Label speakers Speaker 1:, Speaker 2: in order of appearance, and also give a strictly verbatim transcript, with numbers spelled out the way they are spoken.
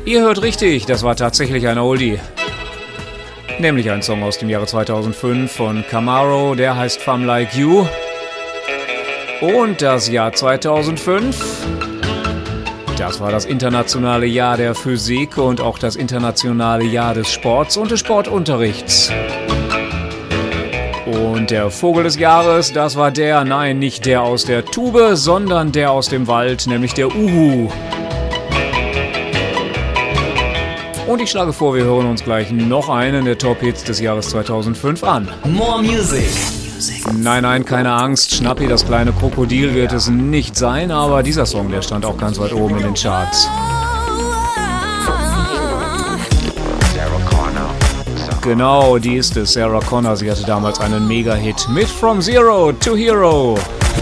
Speaker 1: Ihr hört richtig, das war tatsächlich ein Oldie. Nämlich ein Song aus dem Jahre zweitausendfünf von Camaro, der heißt Femme Like You. Und das Jahr zweitausendfünf, das war das internationale Jahr der Physik und auch das internationale Jahr des Sports und des Sportunterrichts. Und der Vogel des Jahres, das war der, nein, nicht der aus der Tube, sondern der aus dem Wald, nämlich der Uhu. Und ich schlage vor, wir hören uns gleich noch einen der Top-Hits des Jahres zweitausendfünf an.
Speaker 2: More Music.
Speaker 1: Nein, nein, keine Angst, Schnappi, das kleine Krokodil wird es nicht sein, aber dieser Song, der stand auch ganz weit oben in den Charts. Genau, die ist es, Sarah Connor, sie hatte damals einen Mega-Hit mit From Zero to Hero.